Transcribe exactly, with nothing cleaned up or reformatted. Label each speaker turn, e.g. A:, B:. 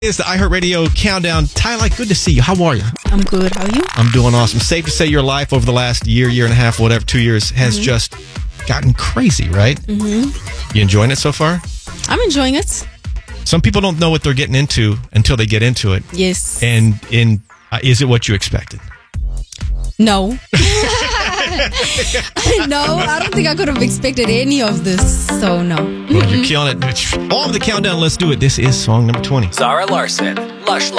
A: It's the iHeartRadio Countdown. Tyler, good to see you. How are you?
B: I'm good. How are you?
A: I'm doing awesome. Safe to say your life over the last year, year and a half, whatever, two years has mm-hmm. just gotten crazy, right?
B: Mm-hmm.
A: You enjoying it so far?
B: I'm enjoying it.
A: Some people don't know what they're getting into until they get into it.
B: Yes.
A: And in uh, is it what you expected?
B: No. No, I don't think I could have expected any of this. So, no.
A: Well, you're killing it. On the countdown, let's do it. This is song number twenty.
C: Zara Larson, Lush Life.